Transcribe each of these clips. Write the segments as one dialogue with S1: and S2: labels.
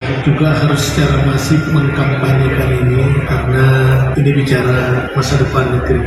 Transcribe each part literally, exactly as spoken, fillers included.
S1: juga harus secara masif mengkampanyekan ini karena ini bicara masa depan negeri.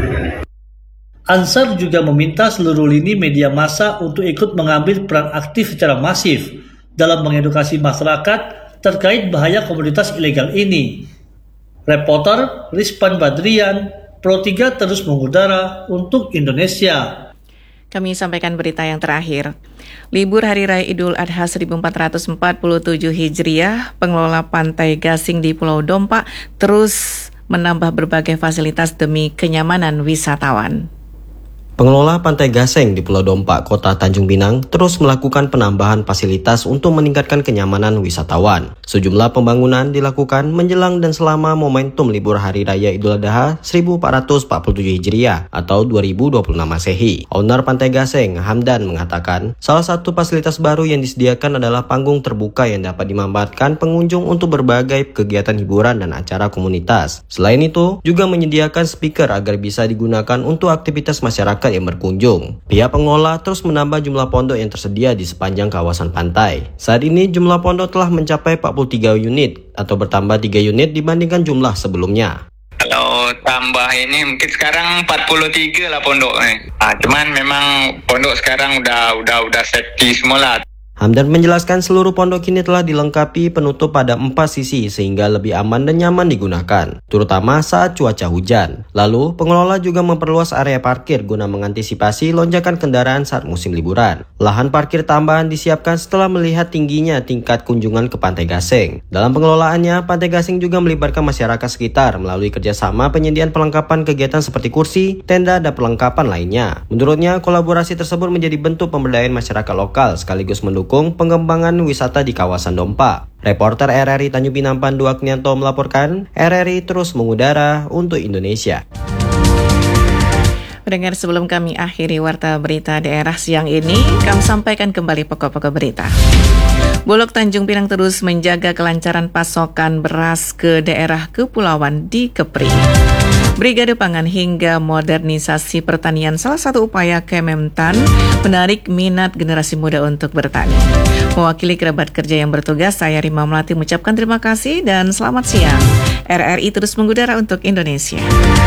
S2: Ansar juga meminta seluruh lini media massa untuk ikut mengambil peran aktif secara masif dalam mengedukasi masyarakat terkait bahaya komoditas ilegal ini. Reporter Rizpan Badrian, Pro tiga terus mengudara untuk Indonesia.
S3: Kami sampaikan berita yang terakhir. Libur Hari Raya Idul Adha seribu empat ratus empat puluh tujuh Hijriah, pengelola Pantai Gasing di Pulau Dompa terus menambah berbagai fasilitas demi kenyamanan wisatawan.
S4: Pengelola Pantai Gasing di Pulau Dompa, Kota Tanjung Pinang, terus melakukan penambahan fasilitas untuk meningkatkan kenyamanan wisatawan. Sejumlah pembangunan dilakukan menjelang dan selama momentum libur Hari Raya Idul Adha seribu empat ratus empat puluh tujuh Hijriah atau dua ribu dua puluh enam Masehi. Owner Pantai Gasing, Hamdan, mengatakan salah satu fasilitas baru yang disediakan adalah panggung terbuka yang dapat dimanfaatkan pengunjung untuk berbagai kegiatan hiburan dan acara komunitas. Selain itu, juga menyediakan speaker agar bisa digunakan untuk aktivitas masyarakat yang berkunjung. Pihak pengelola terus menambah jumlah pondok yang tersedia di sepanjang kawasan pantai. Saat ini jumlah pondok telah mencapai empat puluh tiga unit atau bertambah tiga unit dibandingkan jumlah sebelumnya.
S5: Kalau tambah ini mungkin sekarang empat puluh tiga lah pondoknya. Ah, cuman memang pondok sekarang udah udah udah safety semua lah.
S4: Hamdan menjelaskan seluruh pondok kini telah dilengkapi penutup pada empat sisi sehingga lebih aman dan nyaman digunakan, terutama saat cuaca hujan. Lalu, pengelola juga memperluas area parkir guna mengantisipasi lonjakan kendaraan saat musim liburan. Lahan parkir tambahan disiapkan setelah melihat tingginya tingkat kunjungan ke Pantai Gasing. Dalam pengelolaannya, Pantai Gasing juga melibatkan masyarakat sekitar melalui kerjasama penyediaan perlengkapan kegiatan seperti kursi, tenda, dan perlengkapan lainnya. Menurutnya, kolaborasi tersebut menjadi bentuk pemberdayaan masyarakat lokal sekaligus mendukung pengembangan wisata di kawasan Dompa. Reporter R R I Tanjung Pinang Pandu Agnianto melaporkan, R R I terus mengudara untuk Indonesia.
S3: Pendengar, sebelum kami akhiri warta berita daerah siang ini, kami sampaikan kembali pokok-pokok berita. Bulog Tanjung Pinang terus menjaga kelancaran pasokan beras ke daerah kepulauan di Kepri. Brigade Pangan hingga modernisasi pertanian salah satu upaya Kementan menarik minat generasi muda untuk bertani. Mewakili kerabat kerja yang bertugas, saya Rima Melati mengucapkan terima kasih dan selamat siang. R R I terus mengudara untuk Indonesia.